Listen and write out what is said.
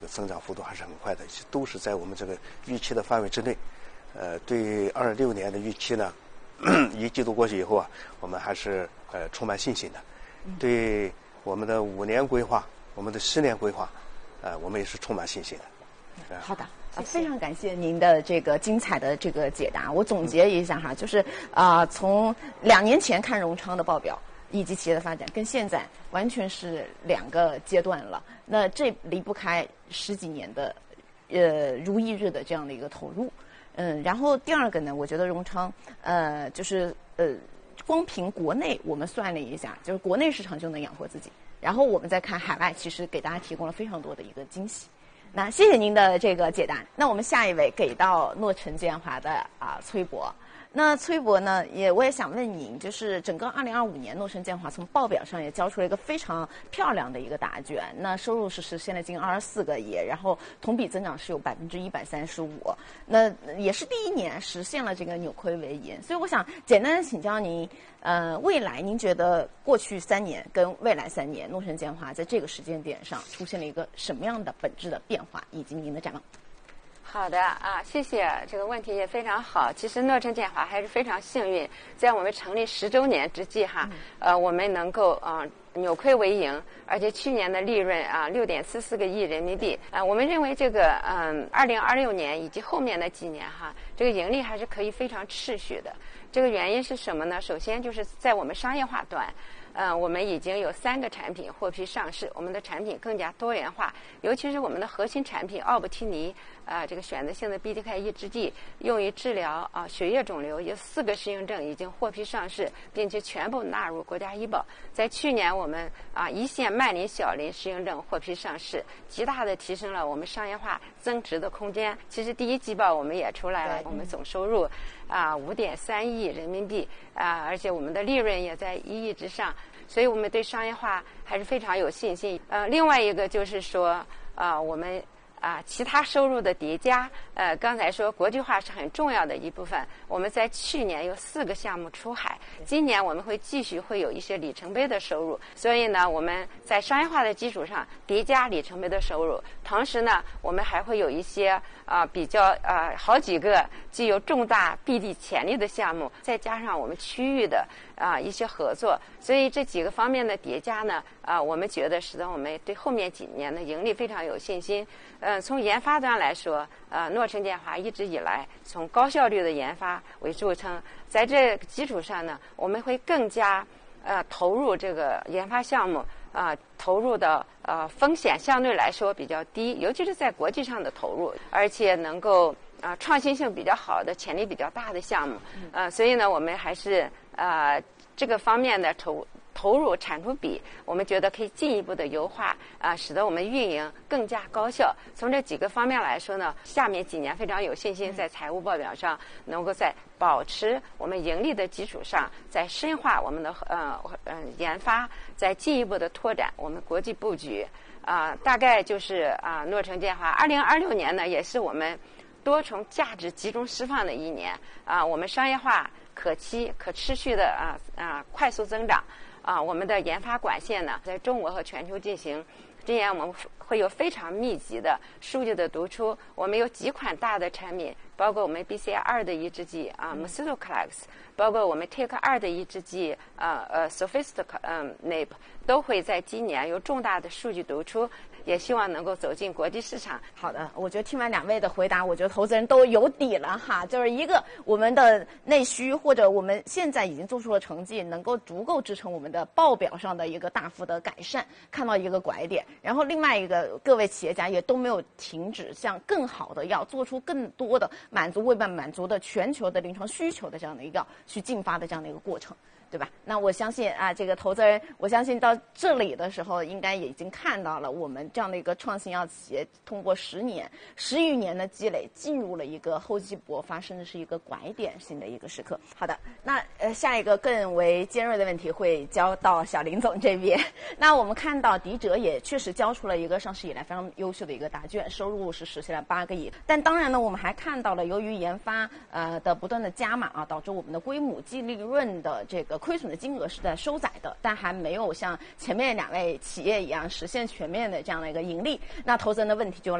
增长幅度还是很快的，都是在我们这个预期的范围之内。对26年的预期呢，一季度过去以后啊，我们还是充满信心的。对我们的5年规划、我们的10年规划，我们也是充满信心的。 好的。非常感谢您的这个精彩的这个解答。我总结一下哈，就是从2年前看荣昌的报表以及企业的发展，跟现在完全是2个阶段了。那这离不开10几年的如一日的这样的一个投入。然后第二个呢，我觉得荣昌就是光凭国内我们算了一下，就是国内市场就能养活自己。然后我们再看海外，其实给大家提供了非常多的一个惊喜。那谢谢您的这个解答。那我们下一位给到诺城建华的崔博。那崔博呢，我也想问您，就是整个2025年诺城建华从报表上也交出了一个非常漂亮的一个答卷。那收入是实现了近24个亿，然后同比增长是有135%。那也是第1年实现了这个扭亏为盈。所以我想简单的请教您，未来您觉得过去3年跟未来3年诺城建华在这个时间点上出现了一个什么样的本质的变化，以及您的展望？ 好的谢谢，这个问题也非常好。其实诺城建华还是非常幸运，在我们成立10周年之际我们能够扭亏为盈，而且去年的利润6.44个亿人民币。我们认为这个2026年以及后面的几年这个盈利还是可以非常持续的。这个原因是什么呢？首先就是在我们商业化端。我们已经有3个产品获批上市，我们的产品更加多元化，尤其是我们的核心产品奥布替尼这个选择性的 BTK 抑制剂，用于治疗血液肿瘤，有4个适应症已经获批上市，并且全部纳入国家医保。在去年，我们一线慢临、小临适应症获批上市，极大的提升了我们商业化增值的空间。其实第1季报我们也出来了，我们总收入5.3亿人民币而且我们的利润也在1亿之上。所以我们对商业化还是非常有信心。另外一个就是说，我们其他收入的叠加，刚才说国际化是很重要的一部分。我们在去年有4个项目出海，今年我们会继续会有一些里程碑的收入。所以呢，我们在商业化的基础上叠加里程碑的收入，同时呢，我们还会有一些比较好几个具有重大 BD 潜力的项目，再加上我们区域的一些合作，所以这几个方面的叠加呢，我们觉得使得我们对后面几年的盈利非常有信心。从研发端来说，诺城建华一直以来从高效率的研发为著称，在这个基础上呢，我们会更加投入这个研发项目投入的风险相对来说比较低，尤其是在国际上的投入，而且能够创新性比较好的、潜力比较大的项目。所以呢，我们还是这个方面的投入产出比，我们觉得可以进一步的优化使得我们运营更加高效。从这几个方面来说呢，下面几年非常有信心，在财务报表上能够在保持我们盈利的基础上，在深化我们的研发，在进一步的拓展我们国际布局。大概就是诺城建华2026年呢，也是我们多重价值集中释放的一年我们商业化可期、可持续的快速增长。我们的研发管线呢，在中国和全球进行。今年我们会有非常密集的数据的读出，我们有几款大的产品，包括我们 BCL2 的抑制剂Mesutoclax， 包括我们 TYK2 的抑制剂Sofosbuvir都会在今年有重大的数据读出，也希望能够走进国际市场。 好的，我觉得听完2位的回答，我觉得投资人都有底了哈。就是一个我们的内需，或者我们现在已经做出了成绩，能够足够支撑我们的报表上的一个大幅的改善，看到一个拐点。然后另外一个，各位企业家也都没有停止向更好的要做出更多的未被满足的全球的临床需求的这样的一个去进发的这样的一个过程。对吧？那我相信这个投资人，我相信到这里的时候，应该也已经看到了我们这样的一个创新药企业，通过10余年的积累，进入了一个厚积薄发，甚至是一个拐点性的一个时刻。好的，那下一个更为尖锐的问题会交到小林总这边。那我们看到迪哲也确实交出了一个上市以来非常优秀的一个答卷，收入是实现了8个亿。但当然呢，我们还看到了由于研发的不断的加码导致我们的归母净利润的这个亏损的金额是在收窄的，但还没有像前面2位企业一样实现全面的这样的一个盈利。那投资人的问题就